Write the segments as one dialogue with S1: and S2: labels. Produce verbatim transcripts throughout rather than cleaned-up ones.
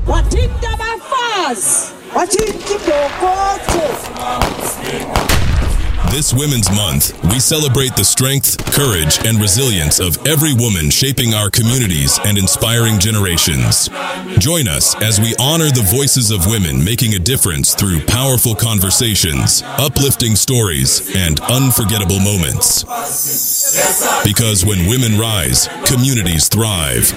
S1: wathinta abafazi wathinta ibhokotho.
S2: This Women's Month, we celebrate the strength, courage, and resilience of every woman shaping our communities and inspiring generations. Join us as we honor the voices of women making a difference through powerful conversations, uplifting stories, and unforgettable moments. Because when women rise, communities thrive.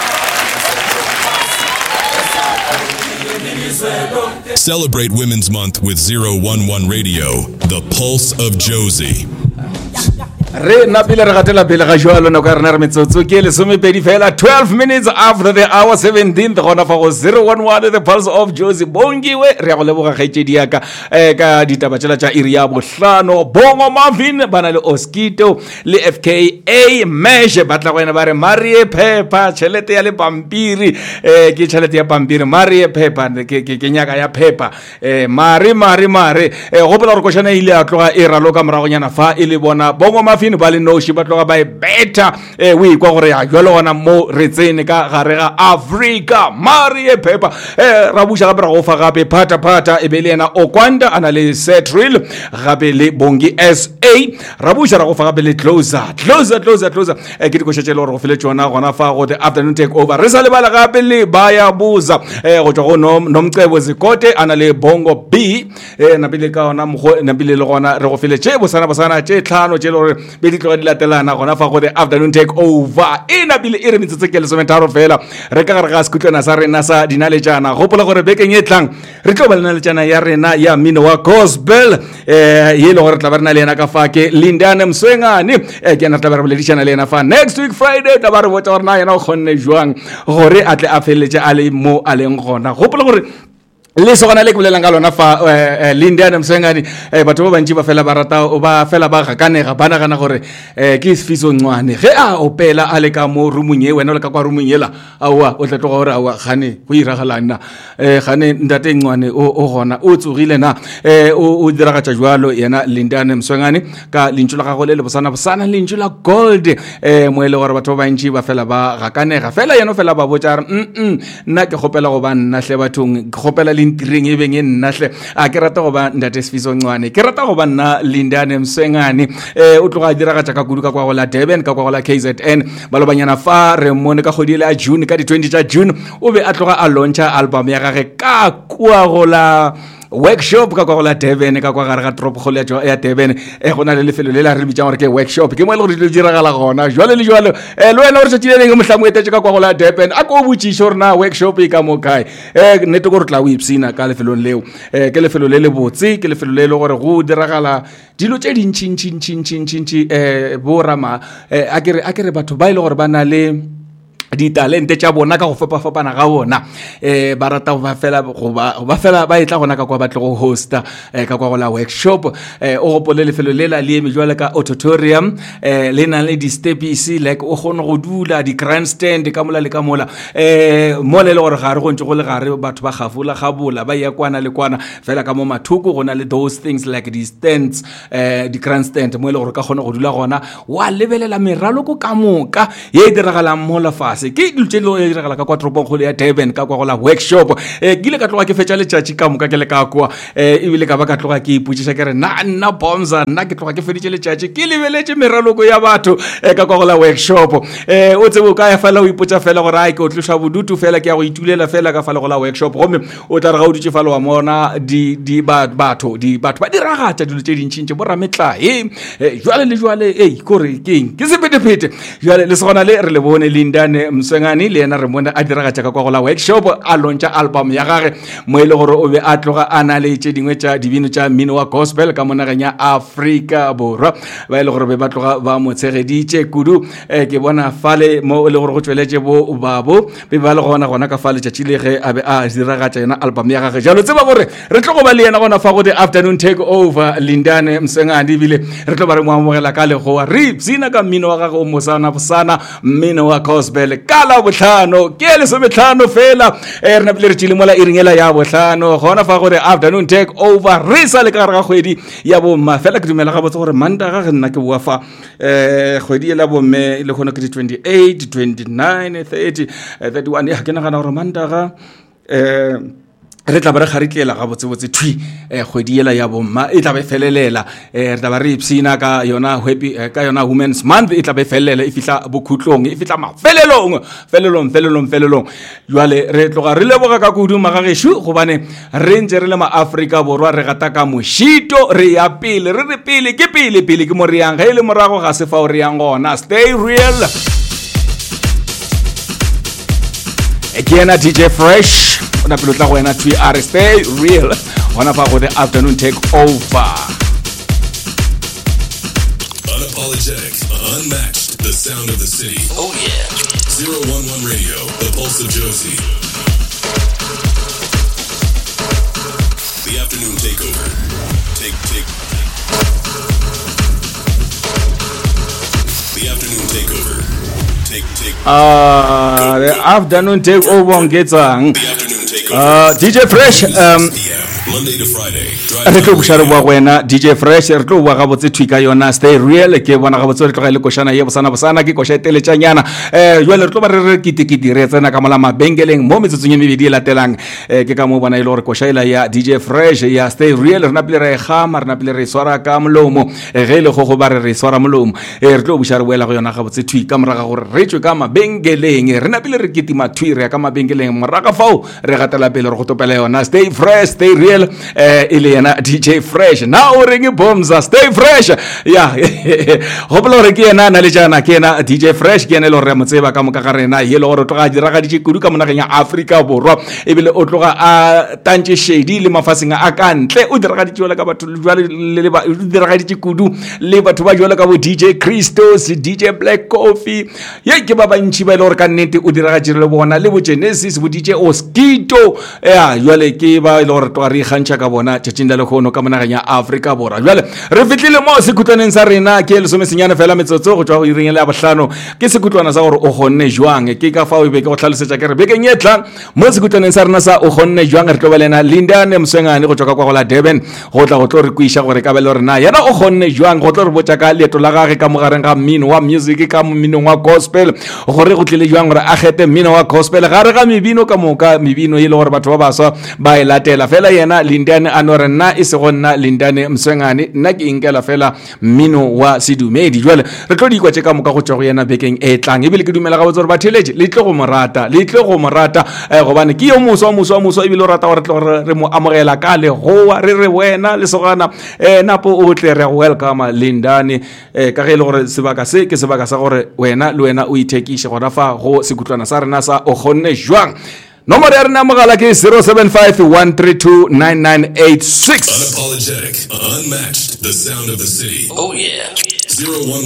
S2: Celebrate Women's Month with zero one one Radio, the pulse of Josie.
S3: Re na pile re gatela pele ga jwalo no ka rena re metsotso ke le somepedi fela twelve minutes after the hour seventeenth gona fa go zero one one the pulse of Josie. Bongiwe re go leboga gaitedi ya ka eh ka ditaba tsela tsa iri ya bohlano bongo Marvin bana le Oskito le F K A Mesh batla go ena ba re Marie Pepper chelete ya le pampiri eh ke chelete ya pampiri Marie Pepper ke ke nyaka ya Pepper eh mari mari mari eh go pela re koshana ile a tloga e raloka moragonyana fa ile bona bongo Marvin ba le no shi ba tloga ba e beta eh we kwa gore ya jwalo gona mo re tsene ka gare ga Africa Marie Pepper eh ra busha ga go fa gape phata phata e be le ena Okwanda ana le Setril gape le Bongi S A ra busha ra go fa gape le closer closer closer closer eh ke diko shetshe le go fele tsona gona fa go the afternoon take over re sa le bala gape le baya buza eh go tswa go nomcebo zikote ana le Bongo B eh na pele ka ona mo na pele le gona re go fele tše bosana bosana tše tlhano tše le be di tlo di latelana gona fa go the afternoon take over ina bile e re mitsetse ke le sometharo fela re ka gare ga skutlwana sa rena sa dinalejana gopola gore bekeng e tlang re tlo ba le nalejana ya rena ya mmino wa gospel eh ye le gore tla ba rena le ena ka fa ke Lindane Mswengane eh ke na tla ba re boledishana le ena fa next week Friday tla ba re botsa gore na yena o khonne jwang gore atle a feletse a le mo a leng gona gopola gore le so gona le kulela ngalona fa Lindane Mswengane batho ba bantši ba fela ba rata o ba fela ba gakanega bana gana gore eh ke Sifiso Ncwane ge a opela a le ka mo rumung ye wena le ka kwa rumung yela awa o tla tloga gore awa gane go iragalana eh gane ntate Ncwane o gona o tsogile na eh o diragatša jwalo yena Lindane Mswengane ka lintšu la gago le le bosana bosana lintšu la gold eh mo ele gore batho ba bantši ba fela ba gakanega fela yena fela ba botša re mm nna ke gopela go ba nna hle bathong gopela intiring e beng e nnahle a ke rata go ba ntate Sifiso Ncwane ke rata go ba nna Lindane Mswengane eh o tloga dira ga tšaka kudu ka kwa go la Durban ka kwa go la K Z N ba lo banyana fa re mone ka godile a June ka di twenty tša June o be a tloga a launcha album ya gage ka kwa go la workshop ka kwa go la Durban ka kwa gare ga trop go le ya Durban e gona le lefelo le la re bitsa gore ke workshop ke mo le gore di dira gala gona jwale le jwale eh le wena o re tšile le mohlamo ete ka kwa go la Durban a go botši sure na workshop e ka mo kae eh nete go re tla o ipsina ka lefelo leo eh ke lefelo le le botse ke lefelo le le gore go dira gala dilo tše dintšhi ntšhi ntšhi ntšhi ntšhi eh bo rama eh a ke re a ke re batho ba ile gore bana le di talente tša bona ka go fepa fapana ga bona eh ba rata go ba fela go ba fela ba etla gona ka kwa batlo go hosta eh ka kwa go la workshop eh o gopole lefelo le la le mejwale ka auditorium eh le na le di stepisi like o gone go dula di grandstand ka mola le ka mola eh mo le le gore ga re go ntse go le gare batho ba gafula gabola ba ya kwana le kwana fela ka mo mathuko gona le those things like the stands eh di grandstand mo le gore ka gone go dula gona wa lebelela meraloko ka moka ye diragala mo la fase ke dilo le diragala ka kwa tropong go le ya Durban ka kwa go la workshop eh ke ile ka tloga ke fetša le tšatši ka moka ke le ka kwa eh ebile ka ba ka tloga ke iputšiša ke re na nna Bomza nna ke tloga ke feditše le tšatši ke lebeletše meraloko ya batho eh ka kwa go la workshop eh o tsebo ka ya fela o ipotša fela gore ai ke o tloša bodutu fela ke ya go itulela fela ka fela go la workshop gomme o tla re ga o dutše fela wa mona di di batho di batho ba diragatša dilo tše dintšintši bo rametla eh jwale le jwale eh kore keng ke sepetephete jwale le segona le re le bone Lindane Mswengane le ena re mona a diragatša ka kwa go la workshop a launcha album ya gage mo ile gore o be a tloga a na le tše dingwe tša dibino tša mmino wa gospel ka monageng ya Afrika Borwa ba ile gore be ba tloga ba mo tshegeditše kudu eh ke bona fale mo ile gore go tšweletše bo babo be ba le gona gona ka fale tšatši le ge a be a diragatša yena album ya gage jalo tseba gore re tlo go ba le yena gona fa go the afternoon take over Lindane Mswengane bile re tlo ba re mo amogela ka legoa re tsina ka mmino wa gage o mosana bosana mmino wa gospel kala botlhano ke le sometlhano fela e re na bile re tšile mola e ringela ya botlhano gona fa gore afternoon take over re sa le ka gare ga kgwedi ya bomma fela ke dumela ga botse gore Mantaga ge nna ke bua fa eh kgwedi ya la bomme le gona ke di twenty-eight twenty-nine thirty thirty-one ya ke nagana gore Mantaga eh re tla ba re garitlela ga botsebotse thwi eh kgwedi ela ya bomma e tla be felelela eh re tla ba re ipsina ka yona happy ka yona women's month e tla be felelela e fitla bokhutlong e fitla mafelelong felelong felelong felelong jwale re tloga re leboga ka kudu magageshu gobane re ntse re le ma Africa borwa re gata ka moshito re ya pele re re pele ke pele pele ke mo re yang ga ile morago ga se fa o re yang gona. Stay real. Again, D J Fresh. Ona pelotla go ena twi are stay real. Ona fa go the afternoon take over.
S2: Unapologetic, unmatched, the sound of the city. Oh yeah. zero one one Radio, the pulse of Josie. The afternoon takeover. Take take. The afternoon takeover. Take take.
S3: Uh, the afternoon takeover ngetsang. Uh, D J Fresh um
S2: Monday to Friday.
S3: re tlo bushara bua wena D J Fresh re tlo bua ga botse twika yona Stay Real ke bona ga botse re tlo ga ile koshana ye bosana bosana ke kosha teletšanyana eh jwale re tlo ba re re kitikiti re tsena ka mola mabengeleng mo metsotsong e mebedi la telang eh ke ka mo bona ile gore koshaila ya D J Fresh ya Stay Real re na pele re ga mar na pele re swara ka molomo e ge ile go go ba re re swara molomo eh re tlo bushara boela go yona ga botse twika moraga gore re tswe ka mabengeleng re na pele re kitima twi re ka mabengeleng moraga fao re gatela pele re go topela yona Stay Fresh Stay Real eh ile yena D J Fresh now ring bombs Stay Fresh ya hoplo re ke yena na le jana ke yena D J Fresh ke yena lo re motseba ka moka ga rena yelo gore tloga dira ga di kudu ka monageng ya Africa borwa e bile o tloga a tantše shedi le mafaseng a ka ntle o dira ga di tšola ka batho jwale le ba dira ga di kudu le batho ba jwala ka bo D J Christos D J Black Coffee ye ke ba bantši ba ile gore ka nnete o dira ga le bona le bo Genesis bo D J Oskito ya jwale ke ba ile gore tloga re gantša ka bona tšetšeng le khono ka monageng ya Africa borwa jwale re fitlile mo sekhutlwaneng sa rena ke le somesenyana fela metsotso go tswa go iring le ya bohlano ke sekhutlwana sa gore o gonne jwang ke ka fa o be ke go tlhalosetsa ke re be ke nyetla mo sekhutlwaneng sa rena sa o gonne jwang re tlo balena Lindane Mswengane go tswa kwa go la Durban go tla go tlo re kuisha gore ka bele rena yana o gonne jwang go tlo re botsa ka leeto la gage ka mogareng ga mmino wa music ka mmino wa gospel gore go tlile jwang gore a gete mmino wa gospel gare ga mebino ka moka mebino ile gore batho ba baswa ba e latela fela yena Lindane anore nna e se go nna Lindane Mswengane nna ke inkela fela mmino wa sedumedi jwale re tlo di kwa tse ka moka go tswa go yena bekeng e tlang e bile ke dumela ga botsa gore ba theleje le tle go morata le tle go morata eh gobane ke yo moso moso moso e bile o rata gore tle re mo amogela ka le goa re re wena le sogana eh napo o tle re welcome Lindane eh ka ge le gore sebaka se ke sebaka sa gore wena le wena o ithekishe gona fa go sekutlwana sa rena sa o gonne jwang. Nomoro ya rena mogala ke zero seven five one three two nine nine eight six.
S2: Unapologetic, unmatched, the sound of the city. Oh yeah. zero one